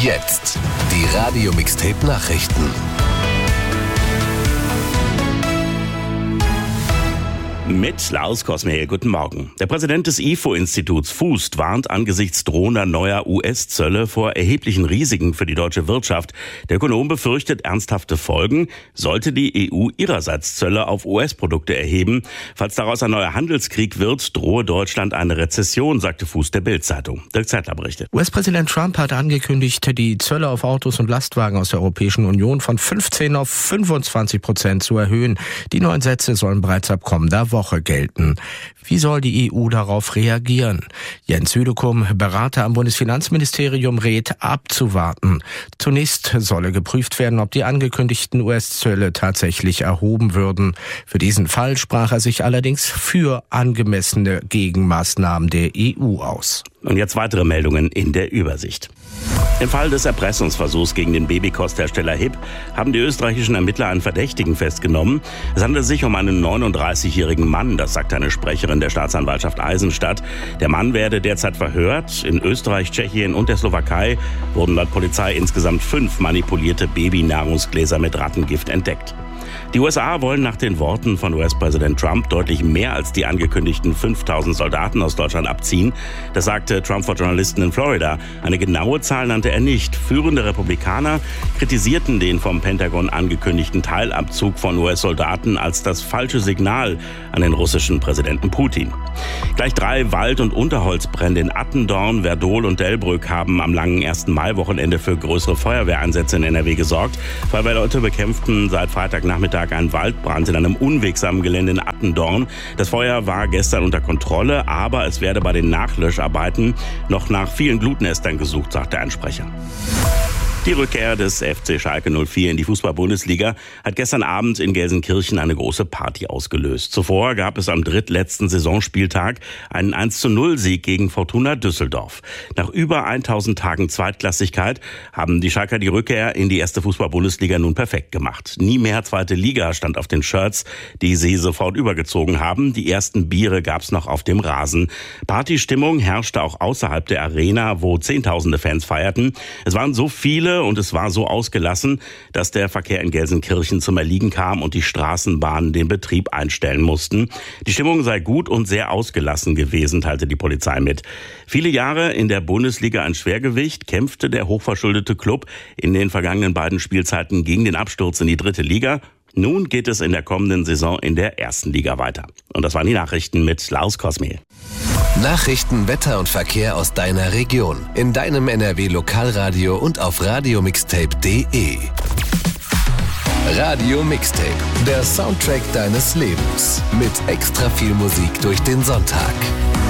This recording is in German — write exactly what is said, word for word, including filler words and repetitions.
Jetzt die Radio-Mixtape-Nachrichten. Mit Lars Kosmehl, guten Morgen. Der Präsident des I F O-Instituts Fußt warnt angesichts drohender neuer U S-Zölle vor erheblichen Risiken für die deutsche Wirtschaft. Der Ökonom befürchtet ernsthafte Folgen, sollte die E U ihrerseits Zölle auf U S-Produkte erheben. Falls daraus ein neuer Handelskrieg wird, drohe Deutschland eine Rezession, sagte Fußt der Bild-Zeitung. Dirk Zeitler berichtet. U S-Präsident Trump hat angekündigt, die Zölle auf Autos und Lastwagen aus der Europäischen Union von fünfzehn auf fünfundzwanzig Prozent zu erhöhen. Die neuen Sätze sollen bereits ab kommender Woche gelten. Wie soll die E U darauf reagieren? Jens Südekum, Berater am Bundesfinanzministerium, rät, abzuwarten. Zunächst solle geprüft werden, ob die angekündigten U S-Zölle tatsächlich erhoben würden. Für diesen Fall sprach er sich allerdings für angemessene Gegenmaßnahmen der E U aus. Und jetzt weitere Meldungen in der Übersicht. Im Fall des Erpressungsversuchs gegen den Babykosthersteller Hipp haben die österreichischen Ermittler einen Verdächtigen festgenommen. Es handelt sich um einen neununddreißigjährigen Mann, das sagt eine Sprecherin der Staatsanwaltschaft Eisenstadt. Der Mann werde derzeit verhört. In Österreich, Tschechien und der Slowakei wurden laut Polizei insgesamt fünf manipulierte Babynahrungsgläser mit Rattengift entdeckt. Die U S A wollen nach den Worten von U S-Präsident Trump deutlich mehr als die angekündigten fünftausend Soldaten aus Deutschland abziehen. Das sagte Trump vor Journalisten in Florida. Eine genaue Zahl nannte er nicht. Führende Republikaner kritisierten den vom Pentagon angekündigten Teilabzug von U S-Soldaten als das falsche Signal an den russischen Präsidenten Putin. Gleich drei Wald- und Unterholzbrände in Attendorn, Werdohl und Delbrück haben am langen ersten Mai-Wochenende für größere Feuerwehreinsätze in N R W gesorgt. Feuerwehrleute bekämpften seit Freitagnachmittag einen Waldbrand in einem unwegsamen Gelände in Attendorn. Das Feuer war gestern unter Kontrolle, aber es werde bei den Nachlöscharbeiten noch nach vielen Glutnestern gesucht, sagte ein Sprecher. Die Rückkehr des F C Schalke null vier in die Fußball-Bundesliga hat gestern Abend in Gelsenkirchen eine große Party ausgelöst. Zuvor gab es am drittletzten Saisonspieltag einen eins zu null Sieg gegen Fortuna Düsseldorf. Nach über tausend Tagen Zweitklassigkeit haben die Schalker die Rückkehr in die erste Fußball-Bundesliga nun perfekt gemacht. Nie mehr zweite Liga stand auf den Shirts, die sie sofort übergezogen haben. Die ersten Biere gab's noch auf dem Rasen. Partystimmung herrschte auch außerhalb der Arena, wo Zehntausende Fans feierten. Es waren so viele und es war so ausgelassen, dass der Verkehr in Gelsenkirchen zum Erliegen kam und die Straßenbahnen den Betrieb einstellen mussten. Die Stimmung sei gut und sehr ausgelassen gewesen, teilte die Polizei mit. Viele Jahre in der Bundesliga ein Schwergewicht, kämpfte der hochverschuldete Club in den vergangenen beiden Spielzeiten gegen den Absturz in die dritte Liga. Nun geht es in der kommenden Saison in der ersten Liga weiter. Und das waren die Nachrichten mit Lars Kosmehl. Nachrichten, Wetter und Verkehr aus deiner Region. In deinem N R W-Lokalradio und auf radio mixtape punkt de. Radio Mixtape, der Soundtrack deines Lebens. Mit extra viel Musik durch den Sonntag.